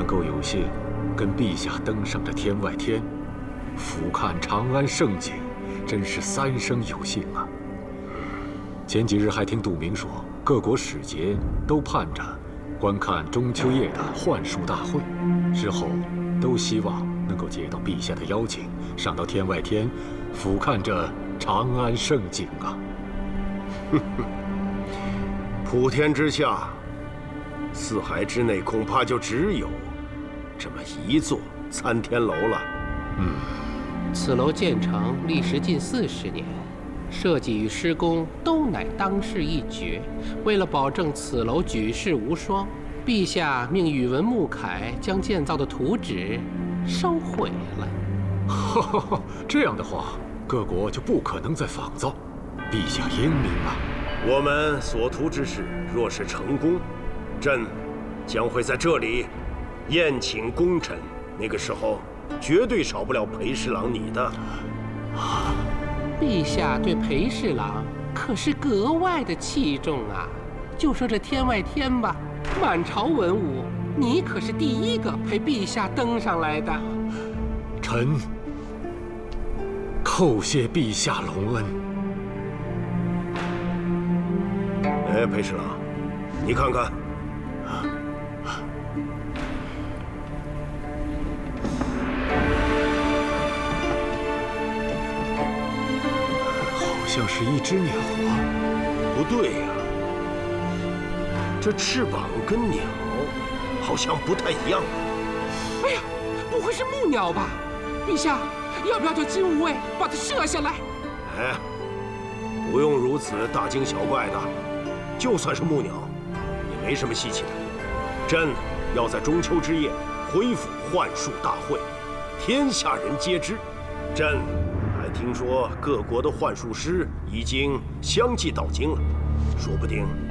够有幸跟陛下登上这天外天，俯瞰长安盛景，真是三生有幸啊！前几日还听杜明说，各国使节都盼着观看中秋夜的幻术大会，之后都希望能够接到陛下的邀请，上到天外天，俯瞰这长安盛景啊！ 普天之下，四海之内，恐怕就只有这么一座参天楼了。 此楼建成历时近40年，设计与施工都乃当世一绝。为了保证此楼举世无双，陛下命宇文穆楷将建造的图纸烧毁了。 这样的话，各国就不可能再仿造。陛下英明啊！ 我们所图之事若是成功，朕将会在这里宴请功臣。那个时候，绝对少不了裴侍郎你的。 陛下对裴侍郎可是格外的器重啊！就说这天外天吧，满朝文武，你可是第一个陪陛下登上来的。 臣叩谢陛下隆恩。 哎，裴侍郎，你看看， 好像是一只鸟啊！ 不对呀，这翅膀跟鸟好像不太一样。 哎呀，不会是木鸟吧？陛下，要不要叫金吾卫把它射下来？ 哎，不用如此大惊小怪的。就算是木鸟，也没什么稀奇的。朕要在中秋之夜恢复幻术大会，天下人皆知。朕还听说各国的幻术师已经相继到京了，说不定